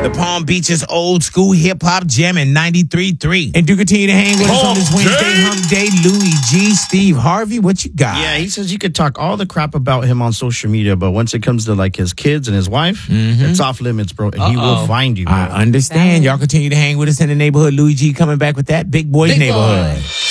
The Palm Beach's old school hip hop jam in 93.3. And do continue to hang with us on this Wednesday hump day. Louis G, Steve Harvey, what you got? Yeah, he says you could talk all the crap about him on social media, but once it comes to like his kids and his wife, it's off limits, bro. And he will find you, bro. I understand. Y'all continue to hang with us in the neighborhood. Louis G coming back with that Big Boys Neighborhood.